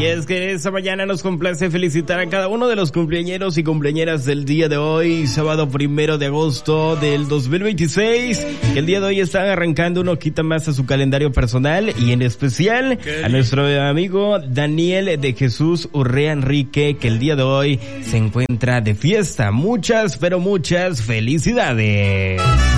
Y es que esta mañana nos complace felicitar a cada uno de los cumpleañeros y cumpleañeras del día de hoy, sábado 1 de agosto del 2026. Que el día de hoy están arrancando una hojita más a su calendario personal y en especial a nuestro amigo Daniel de Jesús Urrea Enrique, que el día de hoy se encuentra de fiesta. Muchas, pero muchas felicidades.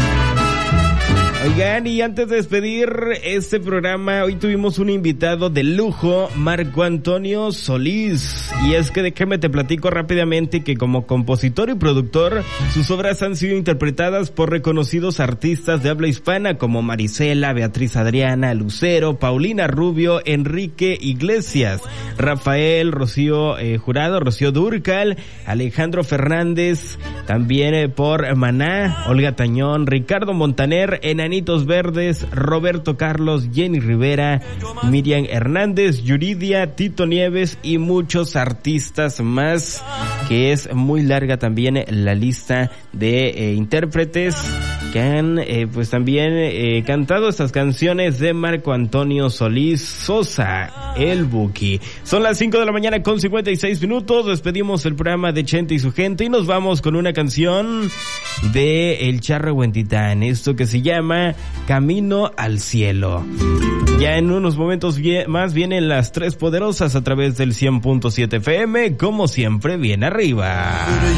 Oigan, y antes de despedir este programa, hoy tuvimos un invitado de lujo, Marco Antonio Solís. Y es que déjame te platico rápidamente que como compositor y productor, sus obras han sido interpretadas por reconocidos artistas de habla hispana como Marisela, Beatriz Adriana, Lucero, Paulina Rubio, Enrique Iglesias, Rafael, Rocío Jurado, Rocío Dúrcal, Alejandro Fernández, también por Maná, Olga Tañón, Ricardo Montaner, Enanitos Verdes, Roberto Carlos, Jenny Rivera, Miriam Hernández, Yuridia, Tito Nieves y muchos artistas más, que es muy larga también la lista de intérpretes que han pues también cantado estas canciones de Marco Antonio Solís Sosa, el Buki. Son las 5 de la mañana con 56 minutos, despedimos el programa de Chente y su gente y nos vamos con una canción de El Charro Huentitán, esto que se llama Camino al Cielo. Ya en unos momentos más vienen las tres poderosas a través del 100.7 FM, como siempre, bien arriba.